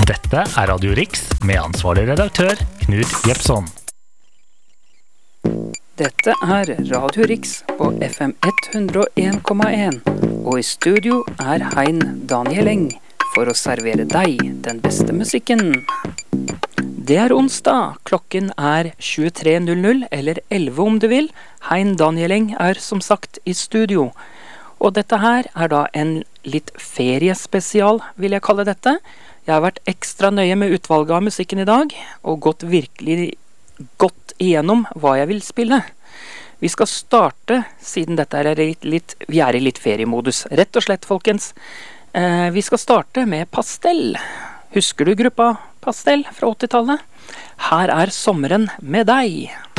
Dette Radio Riks med ansvarlig redaktør Knut Jepson. Dette Radio Riks på FM 101,1, og i studio Hein Daniel Eng for å servere deg den beste musikken. Det onsdag, klokken 23:00 eller 11 om du vil. Hein Daniel Eng som sagt i studio. Og dette her da en litt feriespesial, vil jeg kalle dette. Jeg har vært ekstra nøye med utvalget av musikken i dag, og gått virkelig godt igjennom hva jeg vil spille. Vi skal starte, siden dette vi i litt feriemodus, rett og slett, folkens. Vi skal starte med Pastell. Husker du gruppa Pastell fra 80-tallet? Her Sommeren med deg.